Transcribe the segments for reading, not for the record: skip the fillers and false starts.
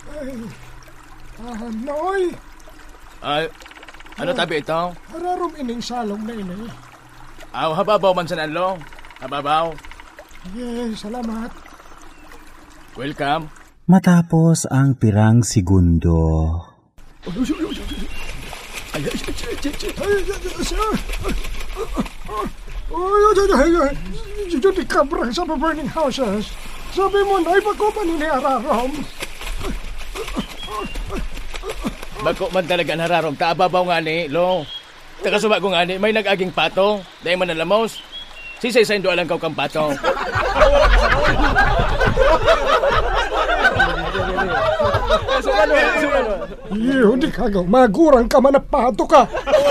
Noy! Ay, ano tabi ito? Hararom ining salong na ini. Hababaw man sa nanlo. Hababaw. Yes, salamat. Welcome. Matapos ang pirang segundo. Di kabrang sa burning houses. Sabi mo na ipakuman ni Hararom. Bako man talaga hararom. Taababaw nga ni, lo. Takasuba ko nga ni, may nag-aging pato. Dahil man nalamos. Sisay sa indo alang kang pato. Hindi ka gaw. Magurang ka man na pato ka.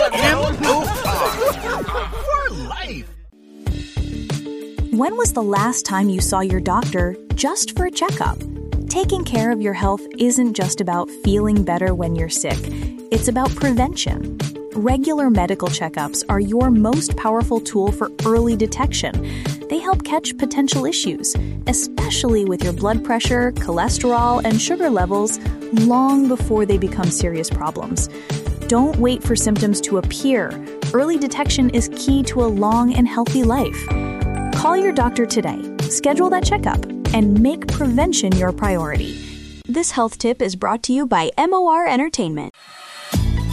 When was the last time you saw your doctor just for a checkup? Taking care of your health isn't just about feeling better when you're sick. It's about prevention. Regular medical checkups are your most powerful tool for early detection. They help catch potential issues, especially with your blood pressure, cholesterol, and sugar levels, long before they become serious problems. Don't wait for symptoms to appear. Early detection is key to a long and healthy life. Call your doctor today, schedule that checkup, and make prevention your priority. This health tip is brought to you by MOR Entertainment.